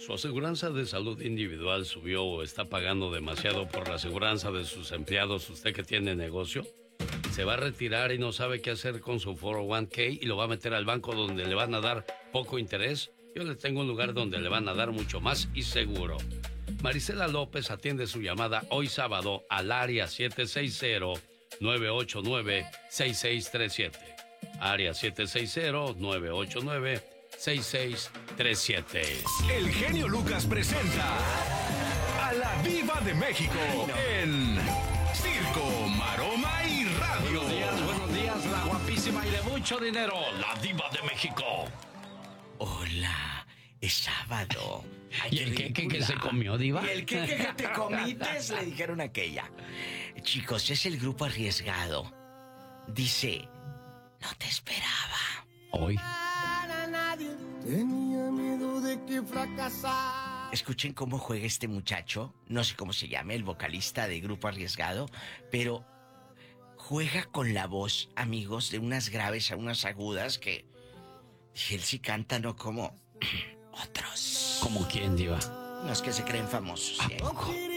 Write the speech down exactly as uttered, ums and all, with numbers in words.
¿Su aseguranza de salud individual subió o está pagando demasiado por la aseguranza de sus empleados? ¿Usted que tiene negocio? ¿Se va a retirar y no sabe qué hacer con su cuatro oh uno k y lo va a meter al banco donde le van a dar poco interés? Yo le tengo un lugar donde le van a dar mucho más y seguro. Marisela López atiende su llamada hoy sábado al área siete seis cero, nueve ocho nueve, seis seis tres siete. Área siete seis cero, nueve ocho nueve, seis seis tres siete. El genio Lucas presenta a la Diva de México en Circo, Maroma y Radio. Buenos días, buenos días, la guapísima y de mucho dinero, la Diva de México. Hola, es sábado. Ay, ¿Y el queque que se comió, Diva? ¿Y el queque que te comites? Le dijeron aquella. Chicos, es el grupo arriesgado. Dice, no te esperaba. Hoy. Tenía miedo de que fracasara. Escuchen cómo juega este muchacho. No sé cómo se llama, el vocalista de Grupo Arriesgado, pero juega con la voz, amigos, de unas graves a unas agudas que él sí canta, no como otros. ¿Como quién, Diva? Los que se creen famosos. ¿A ¿eh? poco?